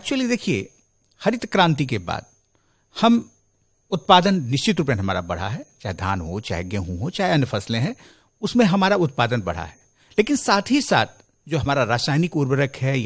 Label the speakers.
Speaker 1: Actually देखिए, हरित क्रांति के बाद हम उत्पादन निश्चित रूप में हमारा बढ़ा है, चाहे धान हो, चाहे गेहूं हो, चाहे अन्य फसलें हैं, उसमें हमारा उत्पादन बढ़ा है। लेकिन साथ ही साथ जो हमारा रासायनिक उर्वरक है